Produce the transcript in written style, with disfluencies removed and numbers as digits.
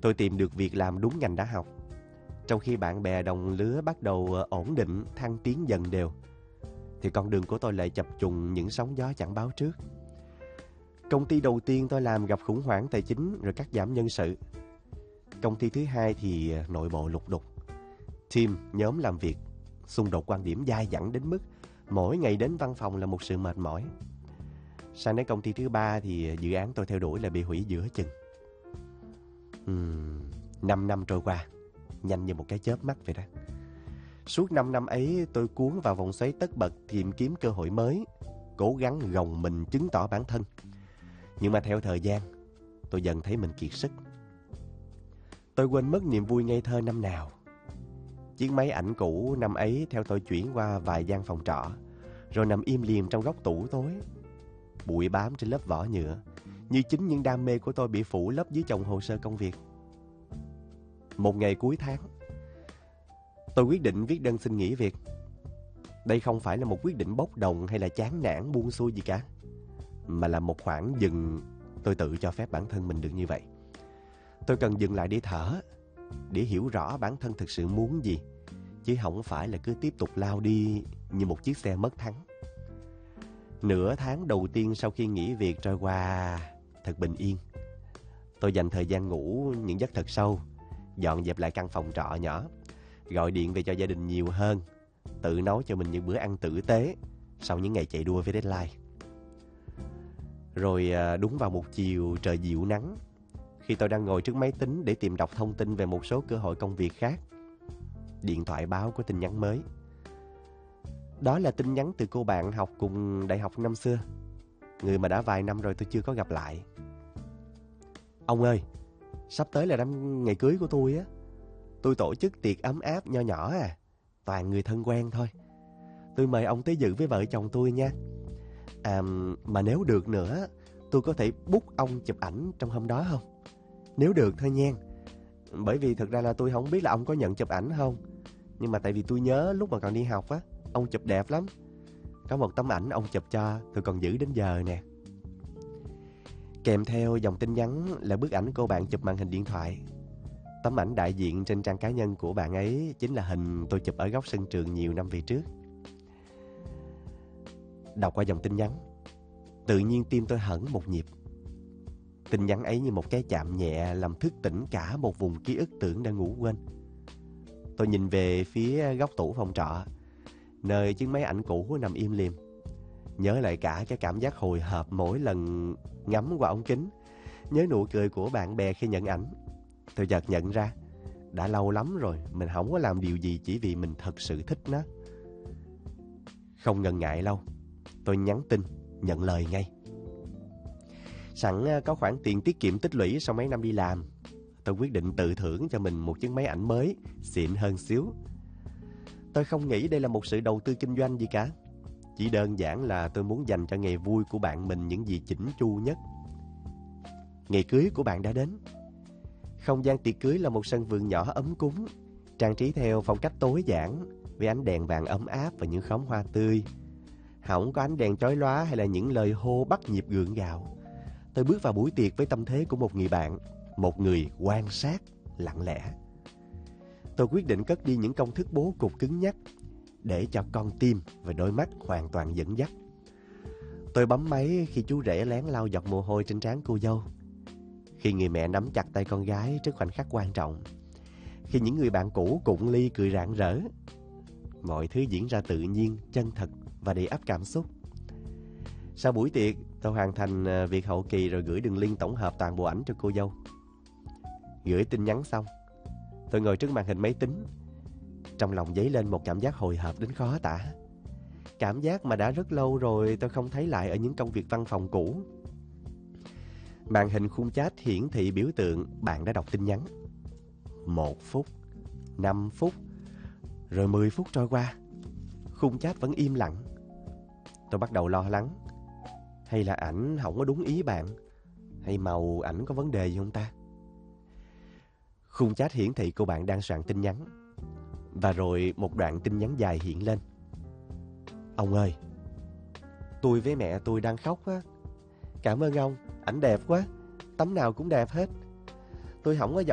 Tôi tìm được việc làm đúng ngành đã học. Trong khi bạn bè đồng lứa bắt đầu ổn định, thăng tiến dần đều, thì con đường của tôi lại chập trùng những sóng gió chẳng báo trước. Công ty đầu tiên tôi làm gặp khủng hoảng tài chính rồi cắt giảm nhân sự. Công ty thứ hai thì nội bộ lục đục. Nhóm làm việc xung đột quan điểm dai dẳng đến mức mỗi ngày đến văn phòng là một sự mệt mỏi. Sang đến công ty thứ ba thì dự án tôi theo đuổi là bị hủy giữa chừng. 5 năm trôi qua, nhanh như một cái chớp mắt vậy đó. Suốt 5 năm ấy tôi cuốn vào vòng xoáy tất bật tìm kiếm cơ hội mới, cố gắng gồng mình chứng tỏ bản thân. Nhưng mà theo thời gian, tôi dần thấy mình kiệt sức. Tôi quên mất niềm vui ngây thơ năm nào. Chiếc máy ảnh cũ năm ấy theo tôi chuyển qua vài gian phòng trọ, rồi nằm im lìm trong góc tủ tối. Bụi bám trên lớp vỏ nhựa, như chính những đam mê của tôi bị phủ lấp dưới chồng hồ sơ công việc. Một ngày cuối tháng, tôi quyết định viết đơn xin nghỉ việc. Đây không phải là một quyết định bốc đồng hay là chán nản buông xuôi gì cả, mà là một khoảng dừng tôi tự cho phép bản thân mình được như vậy. Tôi cần dừng lại để thở, để hiểu rõ bản thân thực sự muốn gì, chứ không phải là cứ tiếp tục lao đi như một chiếc xe mất thắng. Nửa tháng đầu tiên sau khi nghỉ việc trôi qua thật bình yên. Tôi dành thời gian ngủ những giấc thật sâu, dọn dẹp lại căn phòng trọ nhỏ, gọi điện về cho gia đình nhiều hơn, tự nấu cho mình những bữa ăn tử tế sau những ngày chạy đua với deadline. Rồi đúng vào một chiều trời dịu nắng, khi tôi đang ngồi trước máy tính để tìm đọc thông tin về một số cơ hội công việc khác, điện thoại báo có tin nhắn mới. Đó là tin nhắn từ cô bạn học cùng đại học năm xưa, người mà đã vài năm rồi tôi chưa có gặp lại. Ông ơi, sắp tới là ngày cưới của tôi á. Tôi tổ chức tiệc ấm áp nho nhỏ toàn người thân quen thôi. Tôi mời ông tới dự với vợ chồng tôi nha. Mà nếu được nữa, tôi có thể book ông chụp ảnh trong hôm đó không? Nếu được thôi nha. Bởi vì thực ra là tôi không biết là ông có nhận chụp ảnh không, nhưng mà tại vì tôi nhớ lúc mà còn đi học á, ông chụp đẹp lắm. Có một tấm ảnh ông chụp cho tôi còn giữ đến giờ nè. Kèm theo dòng tin nhắn là bức ảnh cô bạn chụp màn hình điện thoại. Tấm ảnh đại diện trên trang cá nhân của bạn ấy chính là hình tôi chụp ở góc sân trường nhiều năm về trước. Đọc qua dòng tin nhắn, tự nhiên tim tôi hẫng một nhịp. Tin nhắn ấy như một cái chạm nhẹ làm thức tỉnh cả một vùng ký ức tưởng đã ngủ quên. Tôi nhìn về phía góc tủ phòng trọ, nơi chiếc máy ảnh cũ nằm im lìm, nhớ lại cả cái cảm giác hồi hộp mỗi lần ngắm qua ống kính, nhớ nụ cười của bạn bè khi nhận ảnh. Tôi chợt nhận ra, đã lâu lắm rồi mình không có làm điều gì chỉ vì mình thật sự thích nó. Không ngần ngại lâu, tôi nhắn tin, nhận lời ngay. Sẵn có khoản tiền tiết kiệm tích lũy sau mấy năm đi làm, tôi quyết định tự thưởng cho mình một chiếc máy ảnh mới, xịn hơn xíu. Tôi không nghĩ đây là một sự đầu tư kinh doanh gì cả. Chỉ đơn giản là tôi muốn dành cho ngày vui của bạn mình những gì chỉnh chu nhất. Ngày cưới của bạn đã đến. Không gian tiệc cưới là một sân vườn nhỏ ấm cúng, trang trí theo phong cách tối giản, với ánh đèn vàng ấm áp và những khóm hoa tươi. Không có ánh đèn chói lóa hay là những lời hô bắt nhịp gượng gạo. Tôi bước vào buổi tiệc với tâm thế của một người bạn, một người quan sát, lặng lẽ. Tôi quyết định cất đi những công thức bố cục cứng nhắc, để cho con tim và đôi mắt hoàn toàn dẫn dắt. Tôi bấm máy khi chú rể lén lau giọt mồ hôi trên trán cô dâu, khi người mẹ nắm chặt tay con gái trước khoảnh khắc quan trọng, khi những người bạn cũ cụng ly cười rạng rỡ. Mọi thứ diễn ra tự nhiên, chân thật và đầy ắp cảm xúc. Sau buổi tiệc, tôi hoàn thành việc hậu kỳ rồi gửi đường link tổng hợp toàn bộ ảnh cho cô dâu. Gửi tin nhắn xong, tôi ngồi trước màn hình máy tính. Trong lòng dấy lên một cảm giác hồi hộp đến khó tả. Cảm giác mà đã rất lâu rồi tôi không thấy lại ở những công việc văn phòng cũ. Màn hình khung chat hiển thị biểu tượng bạn đã đọc tin nhắn. 1 phút, 5 phút, rồi 10 phút trôi qua. Khung chat vẫn im lặng. Tôi bắt đầu lo lắng. Hay là ảnh không có đúng ý bạn? Hay màu ảnh có vấn đề gì không ta? Khung chat hiển thị cô bạn đang soạn tin nhắn. Và rồi một đoạn tin nhắn dài hiện lên. Ông ơi, tôi với mẹ tôi đang khóc á. Cảm ơn ông, ảnh đẹp quá, tấm nào cũng đẹp hết. Tôi không có